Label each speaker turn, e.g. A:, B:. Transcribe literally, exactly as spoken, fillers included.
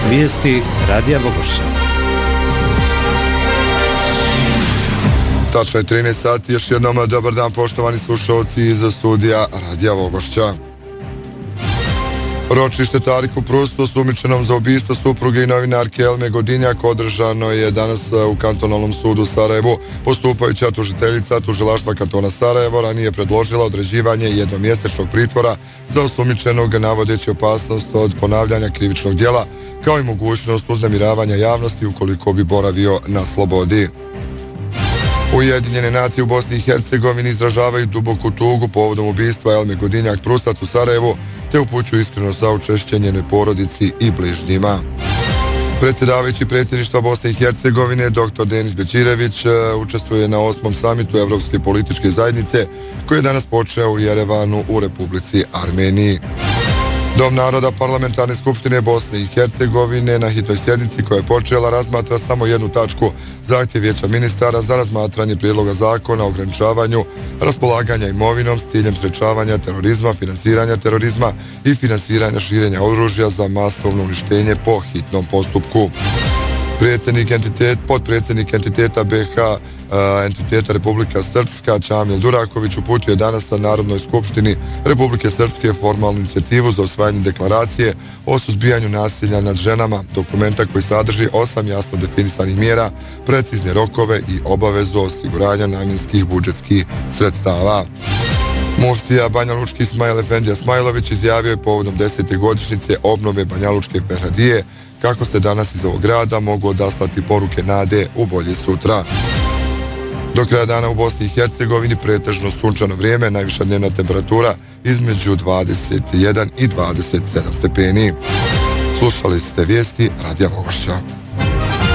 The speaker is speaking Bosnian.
A: Vijesti Radija Vogošća.
B: Tačno je trinaest sati, još jednom dobar dan poštovani slušalci iz studija Radija Vogošća. Ročište Tariku Prustu, osumnjičenom za ubistvo supruge i novinarke Elme Godinjak, održano je danas u kantonalnom sudu u Sarajevu. Postupajuća tužiteljica tužilaštva kantona Sarajevo ranije predložila određivanje jednomjesečnog pritvora za osumnjičenog navodeći opasnost od ponavljanja krivičnog djela, kao i mogućnost uznemiravanja javnosti ukoliko bi boravio na slobodi. Ujedinjene nacije u Bosni i Hercegovini izražavaju duboku tugu povodom ubistva Elme Godinjak Prustac u Sarajevu, te upućuju iskreno saučešće njenoj porodici i bližnjima. Predsjedavajući predsjedništva Bosne i Hercegovine, doktor Denis Bećirević, učestvuje na osmom samitu Evropske političke zajednice, koji je danas počeo u Jerevanu u Republici Armeniji. Dom naroda Parlamentarne skupštine Bosne i Hercegovine na hitnoj sjednici koja je počela razmatra samo jednu tačku, zahtjev vijeća ministara za razmatranje prijedloga zakona o ograničavanju raspolaganja imovinom s ciljem sprečavanja terorizma, finansiranja terorizma i finansiranja širenja oružja za masovno uništenje po hitnom postupku. Predsjednik entitet, podpredsjednik entiteta B H entiteta Republika Srpska Čamil Duraković uputio je danas na Narodnoj skupštini Republike Srpske formalnu inicijativu za usvajanje deklaracije o suzbijanju nasilja nad ženama, dokumenta koji sadrži osam jasno definisanih mjera, precizne rokove i obavezu osiguranja namjenskih budžetskih sredstava. Muftija Banjalučki Ismail Efendija Smajlović izjavio je povodom desete godišnjice obnove Banjalučke Ferhadije kako se danas iz ovog grada mogu odaslati poruke nade u bolje sutra. Do kraja dana u Bosni i Hercegovini pretežno sunčano vrijeme, najviša dnevna temperatura između dvadeset jedan i dvadeset sedam stepeni. Slušali ste vijesti Radija Vogošća.